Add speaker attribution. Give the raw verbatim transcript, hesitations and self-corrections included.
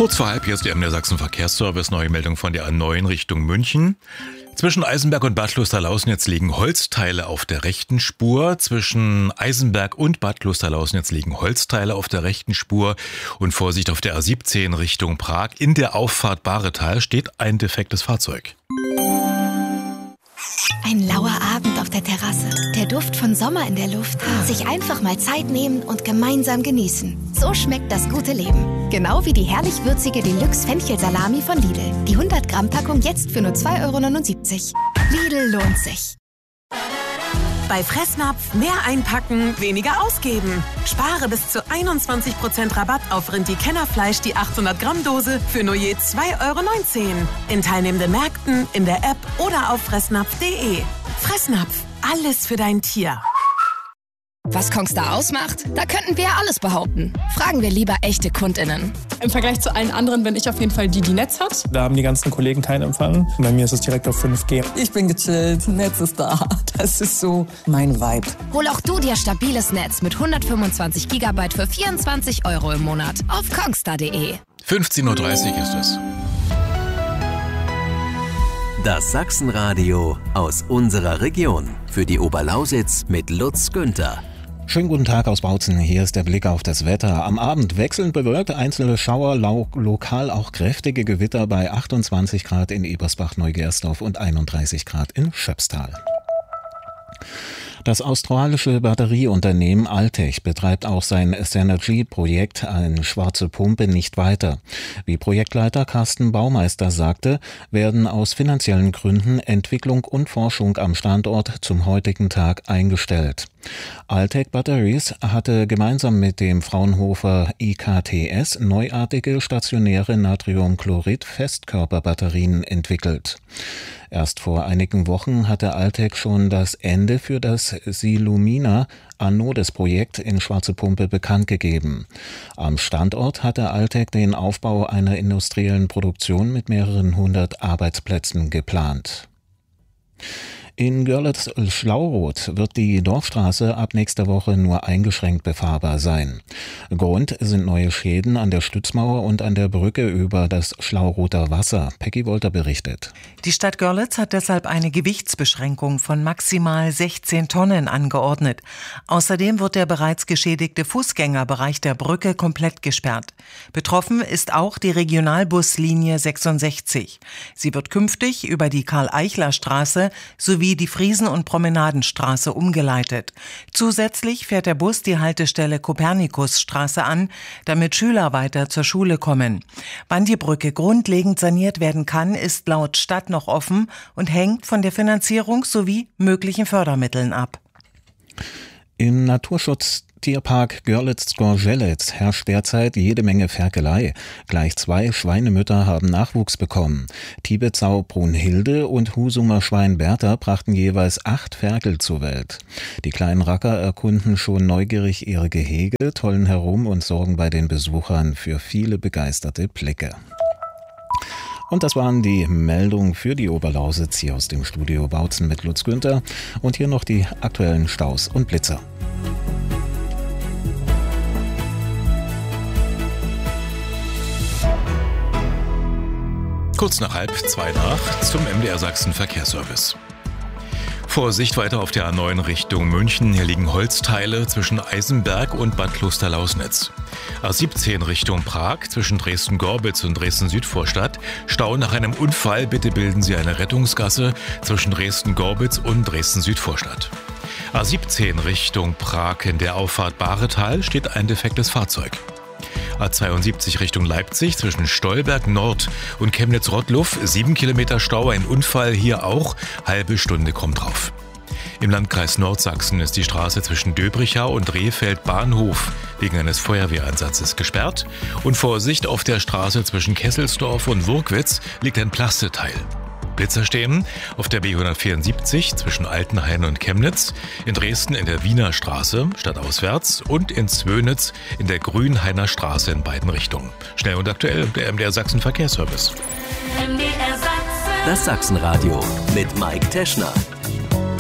Speaker 1: Kurz vor halb, hier ist der M D R Sachsen Verkehrsservice, neue Meldung von der A neun Richtung München. Zwischen Eisenberg und Bad Klosterlausnitz liegen Holzteile auf der rechten Spur. Zwischen Eisenberg und Bad Klosterlausnitz liegen Holzteile auf der rechten Spur. Und Vorsicht auf der A siebzehn Richtung Prag. In der Auffahrt Bahretal steht ein defektes Fahrzeug.
Speaker 2: Ein lauer Abend auf der Terrasse, der Duft von Sommer in der Luft, sich einfach mal Zeit nehmen und gemeinsam genießen. So schmeckt das gute Leben. Genau wie die herrlich würzige Deluxe-Fenchel-Salami von Lidl. Die hundert Gramm Packung jetzt für nur zwei Euro neunundsiebzig. Lidl lohnt sich.
Speaker 3: Bei Fressnapf mehr einpacken, weniger ausgeben. Spare bis zu einundzwanzig Prozent Rabatt auf Rindi-Kennerfleisch, die achthundert Gramm Dose für nur je zwei Euro neunzehn. In teilnehmenden Märkten, in der App oder auf fressnapf punkt de. Fressnapf, alles für dein Tier.
Speaker 2: Was Kongstar ausmacht? Da könnten wir ja alles behaupten. Fragen wir lieber echte KundInnen.
Speaker 4: Im Vergleich zu allen anderen bin ich auf jeden Fall die, die Netz hat.
Speaker 5: Da haben die ganzen Kollegen keinen Empfang. Bei mir ist es direkt auf fünf G.
Speaker 6: Ich bin gechillt, Netz ist da. Das ist so mein Vibe.
Speaker 2: Hol auch du dir stabiles Netz mit hundertfünfundzwanzig Gigabyte für vierundzwanzig Euro im Monat auf kongstar punkt de.
Speaker 1: fünfzehn Uhr dreißig ist es.
Speaker 7: Das Sachsenradio aus unserer Region. Für die Oberlausitz mit Lutz Günther.
Speaker 8: Schönen guten Tag aus Bautzen. Hier ist der Blick auf das Wetter. Am Abend wechselnd bewölkt, einzelne Schauer, lo- lokal auch kräftige Gewitter bei achtundzwanzig Grad in Ebersbach-Neugersdorf und einunddreißig Grad in Schöpstal. Das australische Batterieunternehmen Altech betreibt auch sein Synergy-Projekt, eine schwarze Pumpe, nicht weiter. Wie Projektleiter Carsten Baumeister sagte, werden aus finanziellen Gründen Entwicklung und Forschung am Standort zum heutigen Tag eingestellt. Altech Batteries hatte gemeinsam mit dem Fraunhofer I K T S neuartige stationäre Natriumchlorid-Festkörperbatterien entwickelt. Erst vor einigen Wochen hatte Altech schon das Ende für das Silumina Anodes-Projekt in Schwarze Pumpe bekannt gegeben. Am Standort hatte Altech den Aufbau einer industriellen Produktion mit mehreren hundert Arbeitsplätzen geplant. In Görlitz-Schlauroth wird die Dorfstraße ab nächster Woche nur eingeschränkt befahrbar sein. Grund sind neue Schäden an der Stützmauer und an der Brücke über das Schlauroter Wasser. Peggy Wolter berichtet.
Speaker 9: Die Stadt Görlitz hat deshalb eine Gewichtsbeschränkung von maximal sechzehn Tonnen angeordnet. Außerdem wird der bereits geschädigte Fußgängerbereich der Brücke komplett gesperrt. Betroffen ist auch die Regionalbuslinie sechsundsechzig. Sie wird künftig über die Karl-Eichler-Straße sowie wie die Friesen- und Promenadenstraße umgeleitet. Zusätzlich fährt der Bus die Haltestelle Kopernikusstraße an, damit Schüler weiter zur Schule kommen. Wann die Brücke grundlegend saniert werden kann, ist laut Stadt noch offen und hängt von der Finanzierung sowie möglichen Fördermitteln ab.
Speaker 8: Im Naturschutz Tierpark Görlitz-Gorzelec herrscht derzeit jede Menge Ferkelei. Gleich zwei Schweinemütter haben Nachwuchs bekommen. Tibetsau Brunhilde und Husumer Schwein Bertha brachten jeweils acht Ferkel zur Welt. Die kleinen Racker erkunden schon neugierig ihre Gehege, tollen herum und sorgen bei den Besuchern für viele begeisterte Blicke. Und das waren die Meldungen für die Oberlausitz hier aus dem Studio Bautzen mit Lutz Günther. Und hier noch die aktuellen Staus und Blitzer.
Speaker 1: Kurz nach halb zwei nach zum M D R Sachsen Verkehrsservice. Vorsicht weiter auf der A neun Richtung München. Hier liegen Holzteile zwischen Eisenberg und Bad Klosterlausnitz. A siebzehn Richtung Prag zwischen Dresden-Gorbitz und Dresden-Südvorstadt. Stau nach einem Unfall. Bitte bilden Sie eine Rettungsgasse zwischen Dresden-Gorbitz und Dresden-Südvorstadt. A siebzehn Richtung Prag in der Auffahrt Bahretal steht ein defektes Fahrzeug. A zweiundsiebzig Richtung Leipzig zwischen Stolberg Nord und Chemnitz-Rottluff, sieben Kilometer Stau, ein Unfall hier auch, halbe Stunde kommt drauf. Im Landkreis Nordsachsen ist die Straße zwischen Döbrichau und Rehfeld Bahnhof wegen eines Feuerwehreinsatzes gesperrt und Vorsicht auf der Straße zwischen Kesselsdorf und Wurkwitz liegt ein Plasteteil. Blitzer stehen auf der B hundertvierundsiebzig zwischen Altenhain und Chemnitz, in Dresden in der Wiener Straße stadtauswärts und in Zwönitz in der Grünhainer Straße in beiden Richtungen. Schnell und aktuell der M D R Sachsen Verkehrsservice.
Speaker 7: Das Sachsenradio mit Mike Teschner.